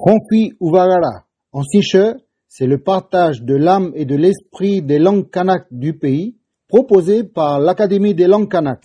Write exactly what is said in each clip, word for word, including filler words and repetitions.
Konfi Uvagara, en siche, c'est le partage de l'âme et de l'esprit des langues kanak du pays, proposé par l'Académie des langues kanak.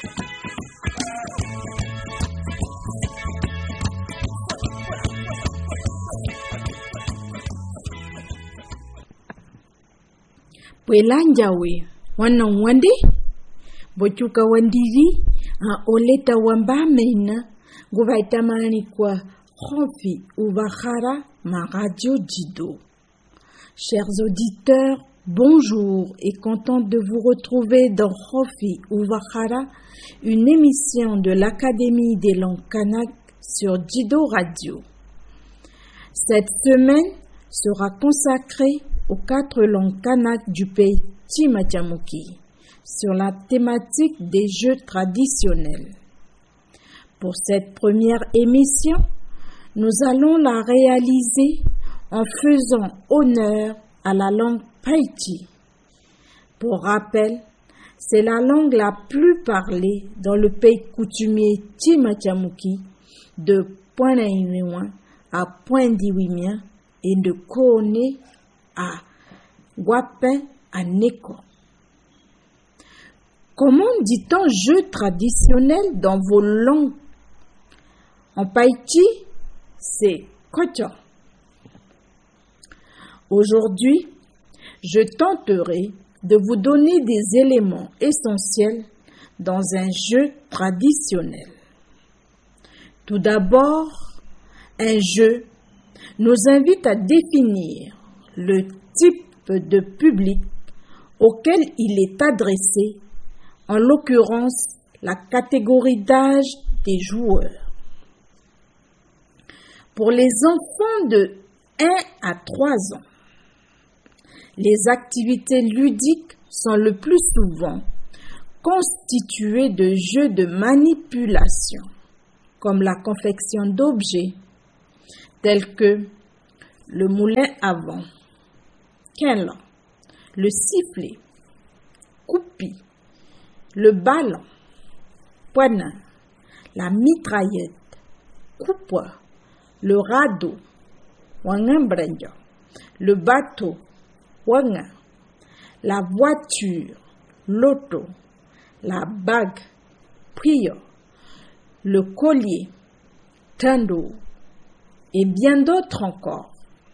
Welanjawe, wannan wande, bochuka wandizi, a oleta wamba meina, guvaita mani kwa Konfi Uvagara, ma radio Djido. Chers auditeurs, bonjour et contente de vous retrouver dans Konfi Uvagara, une émission de l'Académie des langues kanak sur Djido Radio. Cette semaine sera consacrée aux quatre langues kanak du pays Tsimatiamuki sur la thématique des jeux traditionnels. Pour cette première émission, nous allons la réaliser en faisant honneur à la langue Païti. Pour rappel, c'est la langue la plus parlée dans le pays coutumier Tsimatiamuki de Pointe-Noire à Pointe-Diwimia et de Kone à Guapin à Neko. Comment dit-on jeu traditionnel dans vos langues? En Païti, c'est Kocho. Aujourd'hui, je tenterai de vous donner des éléments essentiels dans un jeu traditionnel. Tout d'abord, un jeu nous invite à définir le type de public auquel il est adressé, en l'occurrence la catégorie d'âge des joueurs. Pour les enfants de un à trois ans, les activités ludiques sont le plus souvent constituées de jeux de manipulation, comme la confection d'objets tels que le moulin à vent, quinlan, le sifflet, coupi, le ballon, poignard, la mitraillette, coupoir, le radeau, le bateau, la voiture, l'auto, la bague, prio, le collier, tando et bien d'autres encore.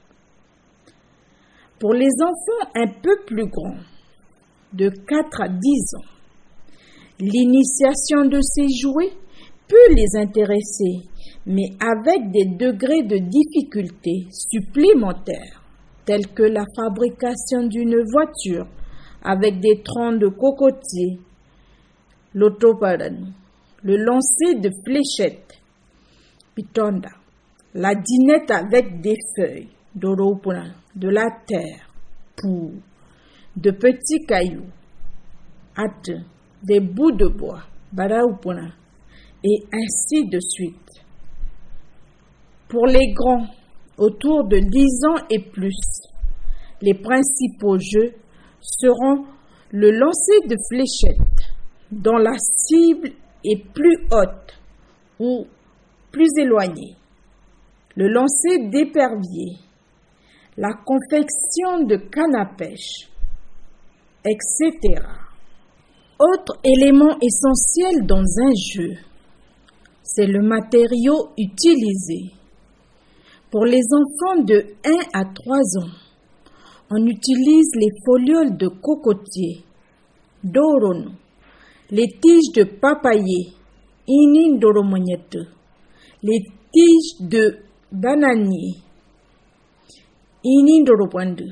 Pour les enfants un peu plus grands, de quatre à dix ans, l'initiation de ces jouets peut les intéresser, mais avec des degrés de difficulté supplémentaires, tels que la fabrication d'une voiture avec des troncs de cocotier, l'autoparan, le lancer de fléchettes, pitonda, la dinette avec des feuilles, d'oropuna, de la terre, pour de petits cailloux, hâte, des bouts de bois, baraupuna, et ainsi de suite. Pour les grands, autour de dix ans et plus, les principaux jeux seront le lancer de fléchettes, dont la cible est plus haute ou plus éloignée, le lancer d'épervier, la confection de canne à pêche, et cetera. Autre élément essentiel dans un jeu, c'est le matériau utilisé. Pour les enfants de un à trois ans, on utilise les folioles de cocotier, d'orono, les tiges de papayer, inindoromognette, les tiges de bananier, inindoropoinde.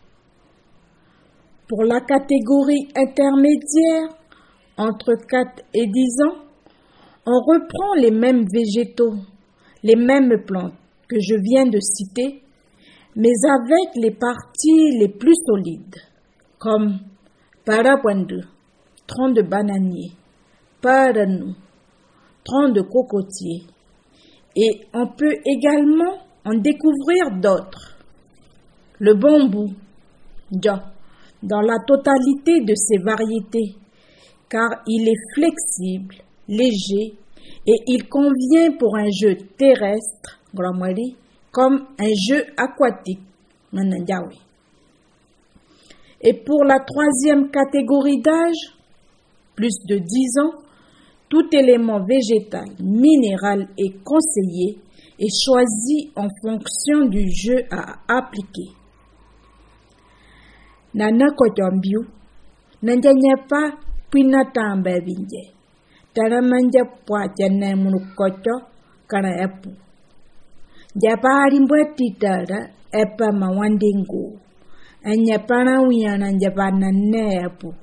Pour la catégorie intermédiaire, entre quatre et dix ans, on reprend les mêmes végétaux, les mêmes plantes que je viens de citer, mais avec les parties les plus solides, comme parapuande, tronc de bananier, paranou, tronc de cocotier, et on peut également en découvrir d'autres. Le bambou, dans la totalité de ses variétés, car il est flexible, léger et il convient pour un jeu terrestre, comme un jeu aquatique. Et pour la troisième catégorie d'âge, plus de dix ans, tout élément végétal, minéral et conseillé est choisi en fonction du jeu à appliquer. Nana kotombiu, nanjanya pa pina tamba binje. Taramanja pa jana munukoto kana epu. Japari mbweti tara epa mawandingu. Anya pana wiyana japana ne epu.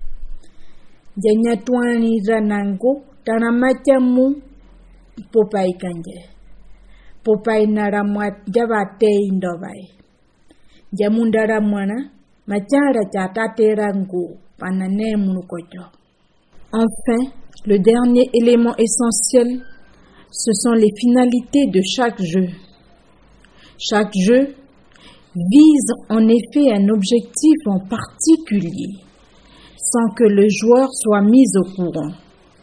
Janya tuani ranangu taramacha mu popai kanje. Popai naramwat jabate indobai. Jamundara mwana machara chatate rangu panane munukocho. Enfin, le dernier élément essentiel, ce sont les finalités de chaque jeu. Chaque jeu vise en effet un objectif en particulier, sans que le joueur soit mis au courant.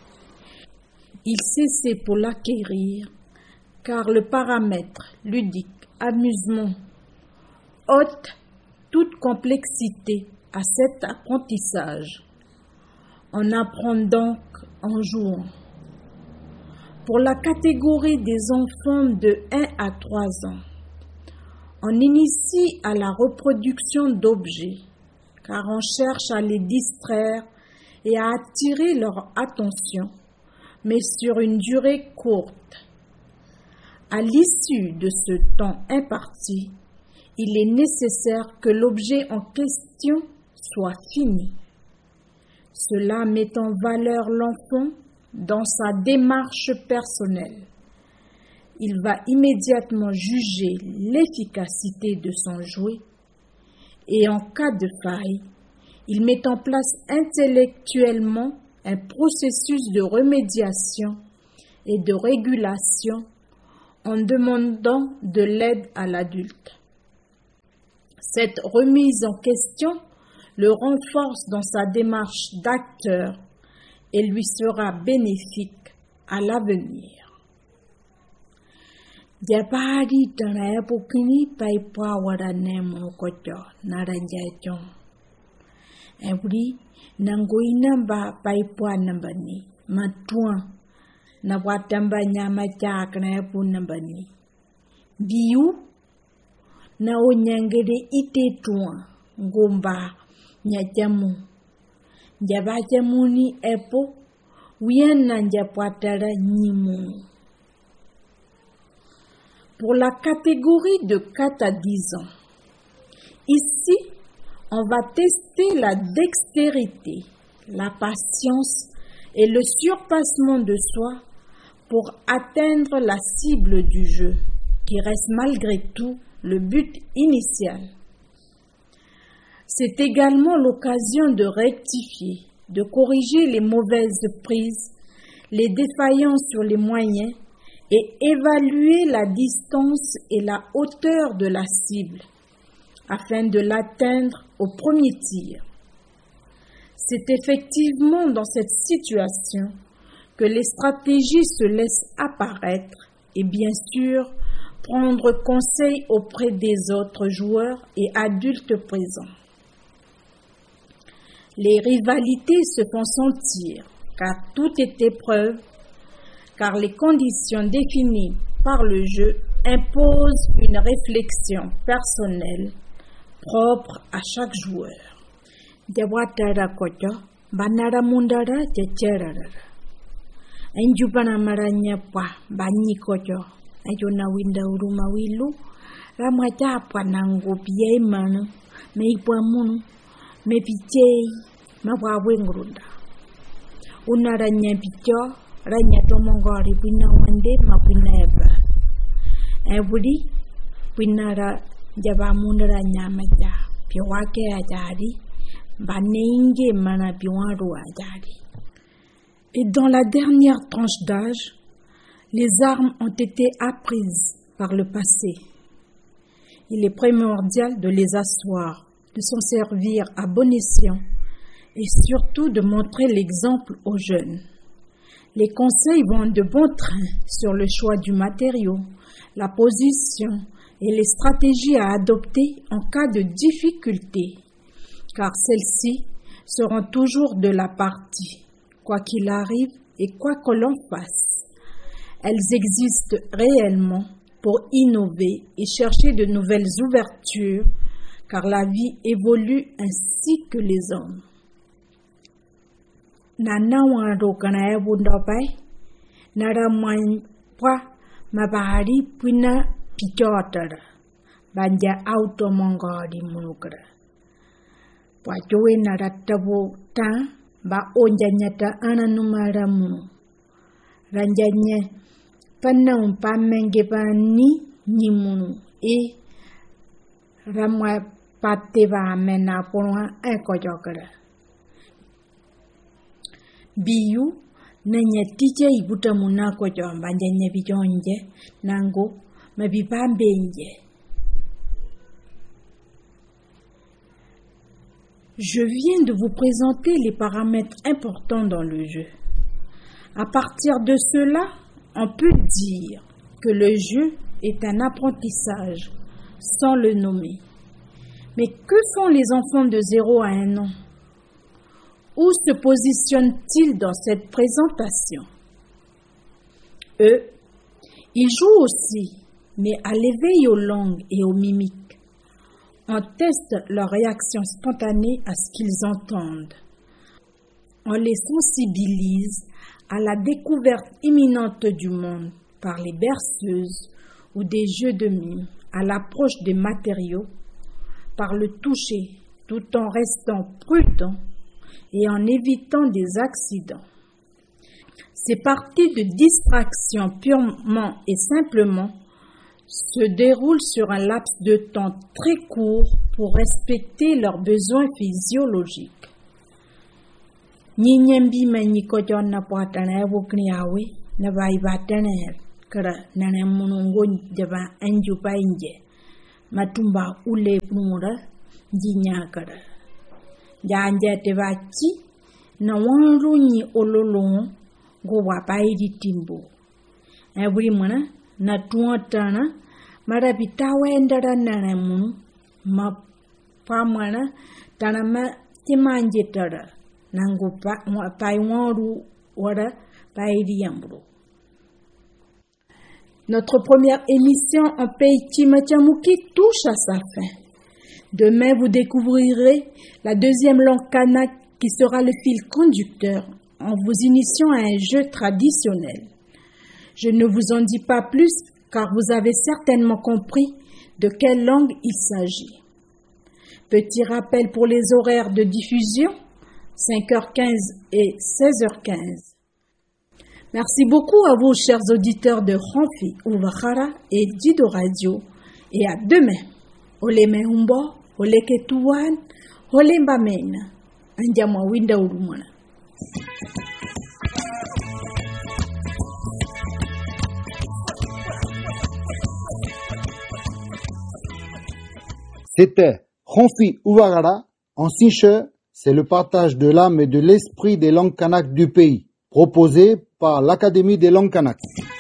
Il s'essaie pour l'acquérir, car le paramètre ludique, amusement, ôte toute complexité à cet apprentissage. On apprend donc en jouant. Pour la catégorie des enfants de un à trois ans, on initie à la reproduction d'objets, car on cherche à les distraire et à attirer leur attention, mais sur une durée courte. À l'issue de ce temps imparti, il est nécessaire que l'objet en question soit fini. Cela met en valeur l'enfant dans sa démarche personnelle. Il va immédiatement juger l'efficacité de son jouet et en cas de faille, il met en place intellectuellement un processus de remédiation et de régulation en demandant de l'aide à l'adulte. Cette remise en question le renforce dans sa démarche d'acteur et lui sera bénéfique à l'avenir. Japari tanaya pukini paipa warane mokocho naranjachon. Ebri nangoina ba paipa nambani matuan na watamba nyama chakna pu nambani. Biu na onyangere ite tuan ngomba nyajamu. Jabajamuni epo wiena japatara nyimu. Pour la catégorie de quatre à dix ans, ici, on va tester la dextérité, la patience et le surpassement de soi pour atteindre la cible du jeu, qui reste malgré tout le but initial. C'est également l'occasion de rectifier, de corriger les mauvaises prises, les défaillances sur les moyens et évaluer la distance et la hauteur de la cible afin de l'atteindre au premier tir. C'est effectivement dans cette situation que les stratégies se laissent apparaître et bien sûr prendre conseil auprès des autres joueurs et adultes présents. Les rivalités se font sentir car tout est épreuve, car les conditions définies par le jeu imposent une réflexion personnelle propre à chaque joueur. Jawatara kocho, banara mundara checherara. Enjupana maranya pa, banyi kocho. Ayona winda uruma wilu, ramwacha pa nango piye manu, meipwa munu, me pichei, mawawe ngurunda. Unaranya picho, ranya tomongori pina wande mapina eba. Ebudi pinara jabamundara nyamaja piwake ajari baneinge mana piwaru ajari. Et dans la dernière tranche d'âge, les armes ont été apprises par le passé. Il est primordial de les asseoir, de s'en servir à bon escient et surtout de montrer l'exemple aux jeunes. Les conseils vont de bon train sur le choix du matériau, la position, et les stratégies à adopter en cas de difficulté, car celles-ci seront toujours de la partie, quoi qu'il arrive et quoi que l'on fasse. Elles existent réellement pour innover et chercher de nouvelles ouvertures, car la vie évolue ainsi que les hommes. Nana wanarokana ya bundopai, nara mwa mabahari pina pichotara, banja auto mongori munukara. Pachowe naratabu ta ba onjanyata ananumara munu. Ranjanya panau pamenge pani nyimunu e ramwa pateva mena ponwa ekojokara. Biyu nanya tiche ibuta munako jomba njanya bijonje nango mabibambenje. Je viens de vous présenter les paramètres importants dans le jeu. À partir de cela, on peut dire que le jeu est un apprentissage sans le nommer. Mais que font les enfants de zéro à un an? Où se positionnent-ils dans cette présentation? Eux, ils jouent aussi, mais à l'éveil aux langues et aux mimiques. On teste leur réaction spontanée à ce qu'ils entendent. On les sensibilise à la découverte imminente du monde par les berceuses ou des jeux de mime, à l'approche des matériaux, par le toucher, tout en restant prudent et en évitant des accidents. Ces parties de distraction purement et simplement se déroulent sur un laps de temps très court pour respecter leurs besoins physiologiques. Nyanyambi mani kojon na poatana wukni awe na vai batana kara nana munungo jaba anju painje matumba ule mura jinya kara janja te vachi na wanru ni ololongo go wapaidi timbo every mana na tuatana marabitawa endara nana munu ma pamana tana ma timanje tara nango pa pai wanru wara paidi yambro. Notre première émission en pays Timachamuki touche à sa fin. Demain, vous découvrirez la deuxième langue kanak qui sera le fil conducteur en vous initiant à un jeu traditionnel. Je ne vous en dis pas plus car vous avez certainement compris de quelle langue il s'agit. Petit rappel pour les horaires de diffusion, cinq heures quinze et seize heures quinze. Merci beaucoup à vous, chers auditeurs de Ranfi, Uvahara et Dido Radio. Et à demain. Ole mehumbo, ole ketuan, ole mbamena. Anjama winda urumana. C'était Ranfi Uvahara. En Siche, c'est le partage de l'âme et de l'esprit des langues kanak du pays, proposé par l'Académie des langues kanak.